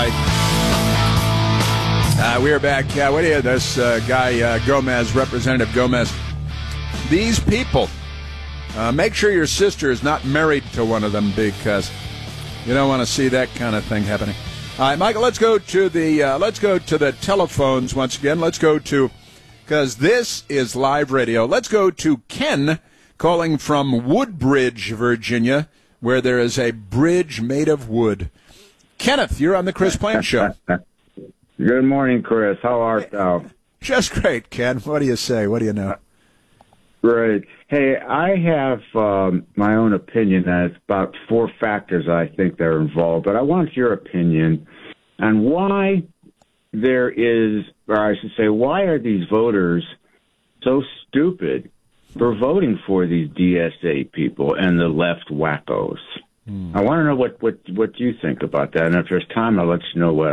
right. We are back. What do you, this guy Gomez, Representative Gomez. These people, make sure your sister is not married to one of them because you don't want to see that kind of thing happening. All right, Michael, let's go to the telephones once again. Let's go to, because this is live radio. Let's go to Ken calling from Woodbridge, Virginia, where there is a bridge made of wood. Kenneth, you're on the Chris Plain Show. Good morning, Chris. How art thou? Just great, Ken. What do you say? What do you know? Great. Hey, I have my own opinion, and it's about 4 factors I think that are involved, but I want your opinion on why there is, or I should say, why are these voters so stupid for voting for these DSA people and the left wackos? I want to know what you think about that, and if there's time, I'll let you know what